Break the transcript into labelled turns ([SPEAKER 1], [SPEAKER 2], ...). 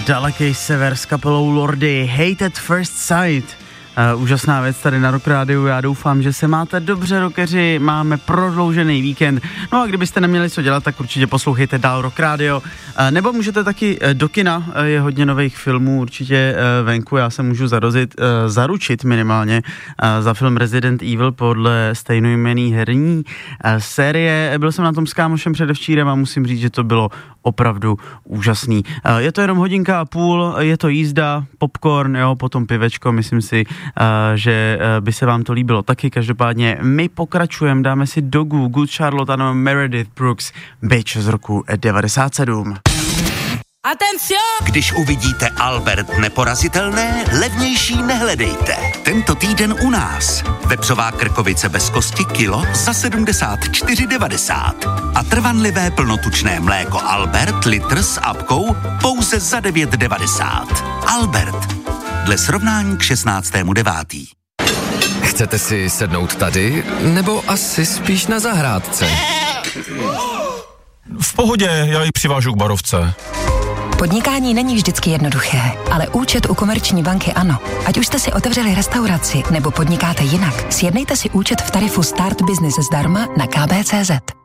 [SPEAKER 1] Daleký sever s kapelou Lordi, Hate at First Sight. Úžasná věc tady na Rock Rádiu, já doufám, že se máte dobře, rockeři, máme prodloužený víkend, no a kdybyste neměli co dělat, tak určitě poslouchejte dál Rock Radio, nebo můžete taky do kina, je hodně nových filmů určitě venku, já se můžu zaručit minimálně za film Resident Evil podle stejnojmenný herní série, byl jsem na tom s kámošem předevčírem a musím říct, že to bylo opravdu úžasný. Je to jenom hodinka a půl, je to jízda, popcorn, jo, potom pivečko, myslím si, že by se vám to líbilo taky. Každopádně my pokračujeme, dáme si Dogu, Good Charlotte a Meredith Brooks, Bitch z roku 97.
[SPEAKER 2] Atencio!
[SPEAKER 3] Když uvidíte Albert neporazitelné, levnější nehledejte. Tento týden u nás. Vepřová krkovice bez kosti kilo za 74,90. A trvanlivé plnotučné mléko Albert litr s apkou pouze za 9,90. Albert. Dle srovnání k 16.9.
[SPEAKER 4] Chcete si sednout tady, nebo asi spíš na zahrádce?
[SPEAKER 5] V pohodě, já ji přivážu k barovce.
[SPEAKER 6] Podnikání není vždycky jednoduché, ale účet u Komerční banky ano. Ať už jste si otevřeli restauraci nebo podnikáte jinak, sjednejte si účet v tarifu Start Business zdarma na kb.cz.